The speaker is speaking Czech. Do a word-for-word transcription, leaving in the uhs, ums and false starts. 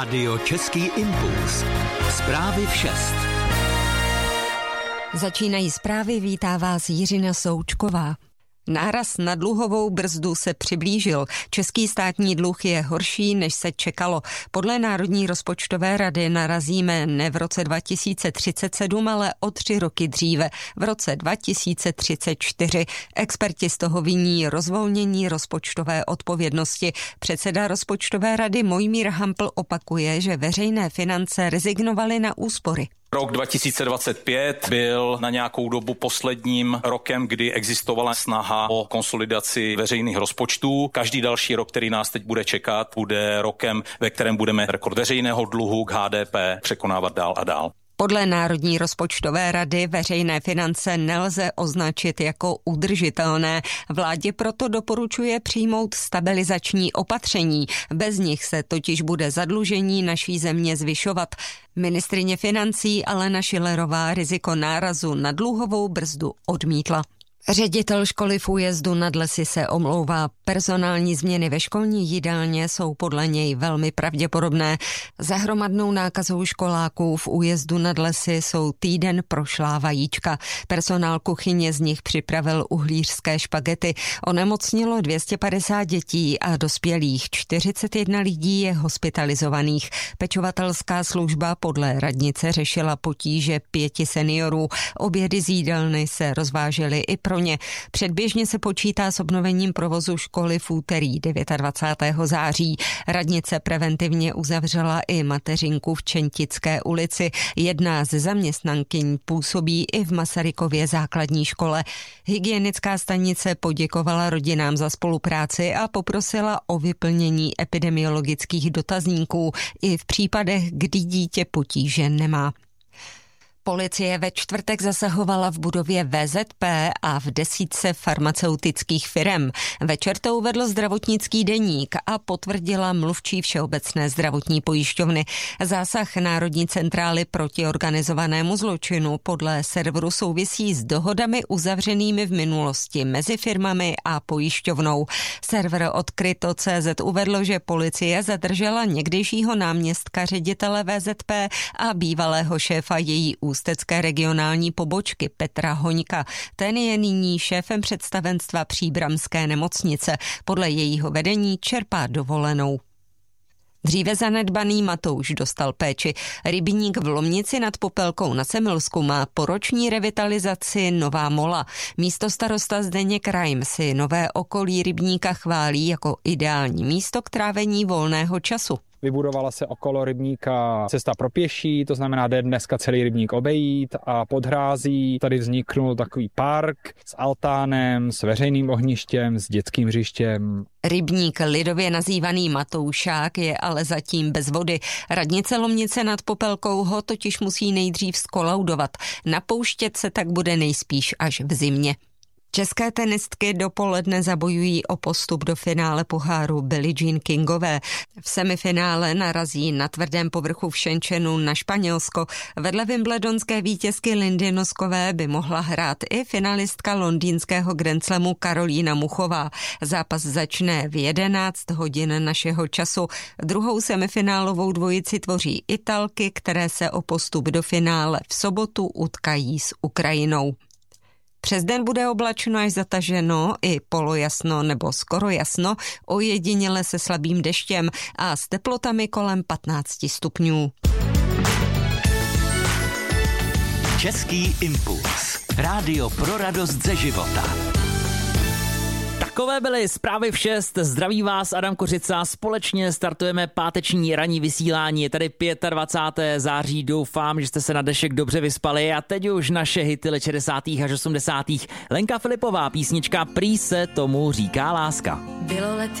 Radio Český impuls. Zprávy v šest. Začínají zprávy, vítá vás Jiřina Součková. Náraz na dluhovou brzdu se přiblížil. Český státní dluh je horší, než se čekalo. Podle Národní rozpočtové rady narazíme ne v roce dva tisíce třicet sedm, ale o tři roky dříve, v roce dva tisíce třicet čtyři. Experti z toho viní rozvolnění rozpočtové odpovědnosti. Předseda rozpočtové rady Mojmír Hampl opakuje, že veřejné finance rezignovaly na úspory. Rok dva tisíce dvacet pět byl na nějakou dobu posledním rokem, kdy existovala snaha o konsolidaci veřejných rozpočtů. Každý další rok, který nás teď bude čekat, bude rokem, ve kterém budeme rekord veřejného dluhu k H D P překonávat dál a dál. Podle Národní rozpočtové rady veřejné finance nelze označit jako udržitelné. Vládě proto doporučuje přijmout stabilizační opatření. Bez nich se totiž bude zadlužení naší země zvyšovat. Ministryně financí Alena Schillerová riziko nárazu na dluhovou brzdu odmítla. Ředitel školy v Újezdu nad Lesy se omlouvá. Personální změny ve školní jídelně jsou podle něj velmi pravděpodobné. Za hromadnou nákazou školáků v Újezdu nad Lesy jsou týden prošlá vajíčka. Personál kuchyně z nich připravil uhlířské špagety. Onemocnilo dvě stě padesát dětí a dospělých. čtyřicet jedna lidí je hospitalizovaných. Pečovatelská služba podle radnice řešila potíže pěti seniorů. Obědy z jídelny se rozvážely i pro ně. Předběžně se počítá s obnovením provozu školy v úterý dvacátého devátého září. Radnice preventivně uzavřela i mateřinku v Čentické ulici. Jedna ze zaměstnankyň působí i v Masarykově základní škole. Hygienická stanice poděkovala rodinám za spolupráci a poprosila o vyplnění epidemiologických dotazníků i v případech, kdy dítě potíže nemá. Policie ve čtvrtek zasahovala v budově V Z P a v desítce farmaceutických firem. Večer to uvedl zdravotnický deník a potvrdila mluvčí Všeobecné zdravotní pojišťovny. Zásah Národní centrály proti organizovanému zločinu podle serveru souvisí s dohodami uzavřenými v minulosti mezi firmami a pojišťovnou. Server Odkryto tečka cé zet uvedl, že policie zadržela někdejšího náměstka ředitele V Z P a bývalého šéfa její ústecké regionální pobočky Petra Hoňka. Ten je nyní šéfem představenstva Příbramské nemocnice. Podle jejího vedení čerpá dovolenou. Dříve zanedbaný Matouš dostal péči. Rybník v Lomnici nad Popelkou na Semilsku má po roční revitalizaci nová mola. Místostarosta Zdeněk Rajm si nové okolí rybníka chválí jako ideální místo k trávení volného času. Vybudovala se okolo rybníka cesta pro pěší, to znamená, jde dneska celý rybník obejít a pod hrází tady vzniknul takový park s altánem, s veřejným ohništěm, s dětským hřištěm. Rybník, lidově nazývaný Matoušák, je ale zatím bez vody. Radnice Lomnice nad Popelkou ho totiž musí nejdřív skolaudovat. Napouštět se tak bude nejspíš až v zimě. České tenistky dopoledne zabojují o postup do finále poháru Billie Jean Kingové. V semifinále narazí na tvrdém povrchu v Shenzhenu na Španělsko. Vedle wimbledonské vítězky Lindy Noskové by mohla hrát i finalistka londýnského Grand Slamu Karolína Muchová. Zápas začne v jedenáct hodin našeho času. Druhou semifinálovou dvojici tvoří Italky, které se o postup do finále v sobotu utkají s Ukrajinou. Přes den bude oblačno až zataženo, i polojasno nebo skoro jasno, ojediněle se slabým deštěm a s teplotami kolem patnáct stupňů. Český impuls. Rádio pro radost ze života. Takové byly zprávy v šest. Zdraví vás Adam Kořica. Společně startujeme páteční ranní vysílání. Je tady dvacátého pátého září. Doufám, že jste se na dnešek dobře vyspali. A teď už naše hity let šedesátých až osmdesátých. Lenka Filipová, písnička Prý se tomu říká láska. Bylo let